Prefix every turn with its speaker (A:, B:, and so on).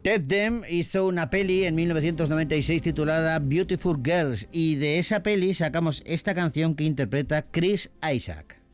A: Ted Dem hizo una peli en 1996 titulada Beautiful Girls y de esa peli sacamos esta canción que interpreta Chris Isaak.